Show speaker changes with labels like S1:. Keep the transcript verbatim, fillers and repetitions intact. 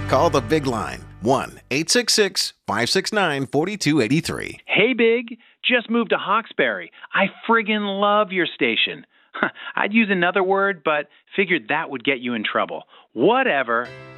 S1: Call the Big Line, one eight six six, five six nine, four two eight three.
S2: Hey, Big, just moved to Hawkesbury. I friggin' love your station. I'd use another word, but figured that would get you in trouble. Whatever.